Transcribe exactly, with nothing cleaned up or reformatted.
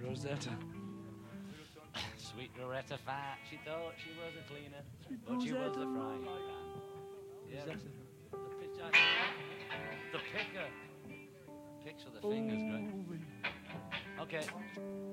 Rosetta. Sweet Loretta Fat, she thought she was a cleaner, Sweet but she was the Rosetta. frying pan. Yeah, Rosetta. the, pitch, the picker. Picks with the fingers, great. Okay.